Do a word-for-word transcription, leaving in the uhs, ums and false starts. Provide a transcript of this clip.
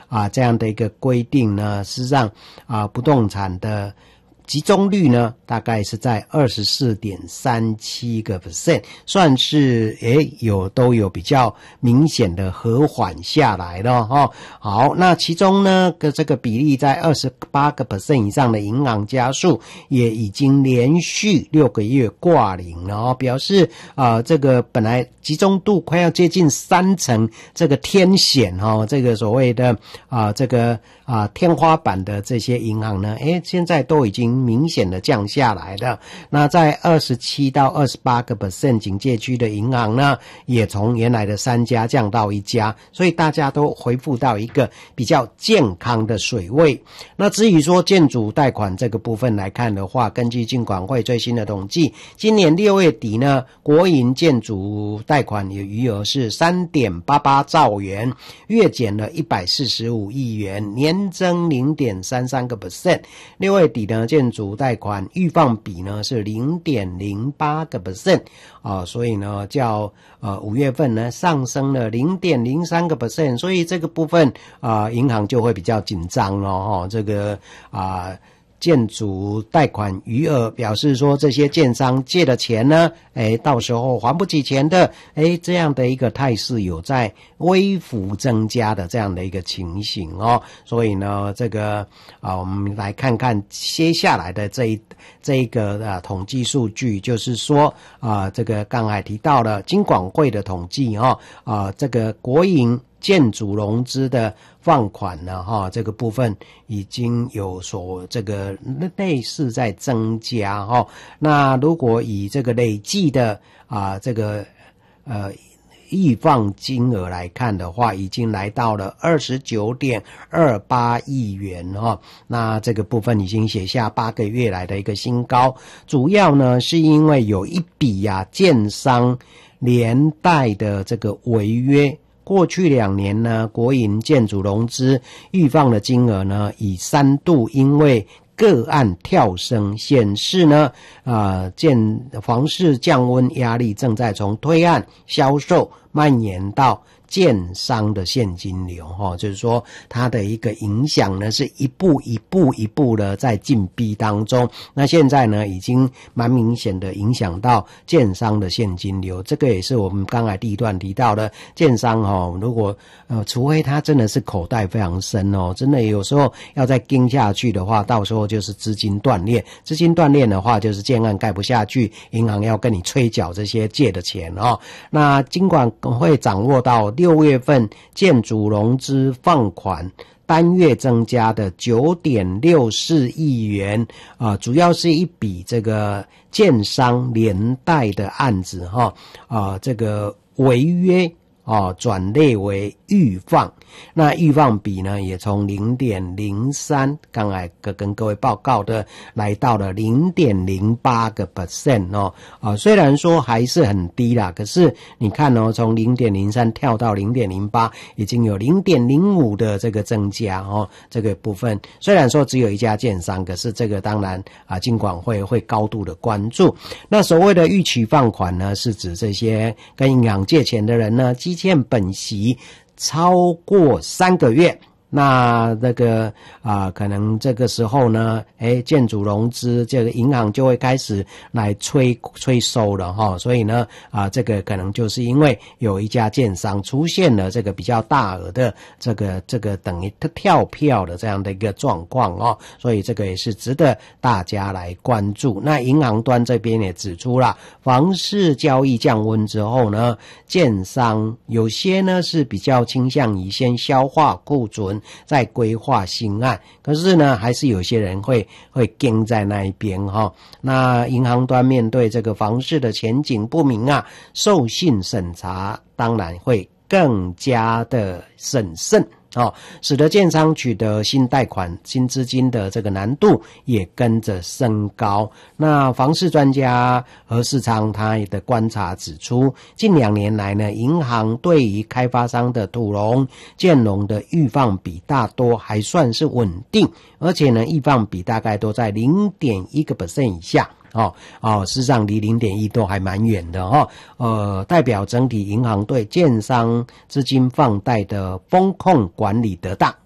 啊这样的一个规定呢，事实上啊不动产的集中率呢，大概是在 二十四点三七个 percent， 算是诶有都有比较明显的和缓下来了哈。好，那其中呢个这个比例在 二十八个 percent 以上的银行家数也已经连续六个月挂零了哦，表示啊、呃、这个本来集中度快要接近三成这个天险哦，这个所谓的啊、呃、这个啊、呃、天花板的这些银行呢，诶现在都已经明显的降下来了。那在二十七到二十八个 percent 警戒区的银行呢，也从原来的三家降到一家，所以大家都恢复到一个比较健康的水位。那至于说建筑贷款这个部分来看的话，根据金管会最新的统计，今年六月底呢，国营建筑贷款的余额是 三点八八兆元，月减了一百四十五亿元，年增 零点三三个 percent。 六月底呢，建筑贷款预放比呢是 零点零八个 percent 啊，所以呢较呃五月份呢上升了 零点零三个 percent， 所以这个部分啊银行就会比较紧张了哦，这个啊建筑贷款余额表示说，这些建商借的钱呢，诶到时候还不起钱的，诶这样的一个态势有在微幅增加的这样的一个情形哦。所以呢这个啊我们来看看接下来的这一这一个啊统计数据，就是说啊这个刚才提到了金管会的统计哦，啊这个国营建筑融资的放款呢哈，这个部分已经有所这个类似在增加哈。那如果以这个累计的啊这个呃预放金额来看的话，已经来到了 二十九点二八亿元哈。那这个部分已经写下八个月来的一个新高，主要呢是因为有一笔啊建商连带的这个违约。过去两年呢，国营建筑融资预放的金额呢，已三度因为个案跳升，显示呢，啊，建房市降温压力正在从推案销售蔓延到建商的现金流哈，就是说它的一个影响呢是一步一步一步的在进逼当中。那现在呢已经蛮明显的影响到建商的现金流，这个也是我们刚才第一段提到的，建商哈，如果呃除非他真的是口袋非常深哦，真的有时候要再跟下去的话，到时候就是资金断裂，资金断裂的话就是建案盖不下去，银行要跟你催缴这些借的钱哦。那金管会掌握到六月份建筑融资放款单月增加的 九点六四亿元啊、呃，主要是一笔这个建商连带的案子哈啊、呃，这个违约哦，转类为预放，那预放比呢也从 零点零三 刚才跟各位报告的来到了 零点零八个 percent 哦，啊虽然说还是很低啦，可是你看哦，从 零点零三 跳到 零点零八 已经有 零点零五 的这个增加哦，这个部分虽然说只有一家建商，可是这个当然啊金管会会高度的关注。那所谓的预期放款呢，是指这些跟银行借钱的人呢，积欠本息超过三个月，那这个啊、呃，可能这个时候呢，诶，建筑融资这个银行就会开始来催催收了哈，所以呢，啊、呃，这个可能就是因为有一家建商出现了这个比较大额的这个这个等于跳票的这样的一个状况哦，所以这个也是值得大家来关注。那银行端这边也指出了，房市交易降温之后呢，建商有些呢是比较倾向于先消化库存，在规划新案，可是呢还是有些人会会跟在那一边哈、哦。那银行端面对这个房市的前景不明啊，授信审查当然会更加的审慎哦，使得建商取得新贷款、新资金的这个难度也跟着升高。那房市专家何世昌他的观察指出，近两年来呢，银行对于开发商的土融、建融的预放比大多还算是稳定，而且呢，预放比大概都在 零点一个 percent 以下。哦哦，事实上离 零点一 都还蛮远的哦。呃，代表整体银行对建商资金放贷的风控管理得当。